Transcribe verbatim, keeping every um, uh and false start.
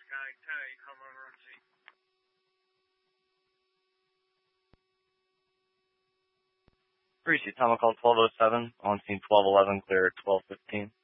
Greasy, Tom call twelve oh seven, on scene twelve eleven, clear at twelve fifteen.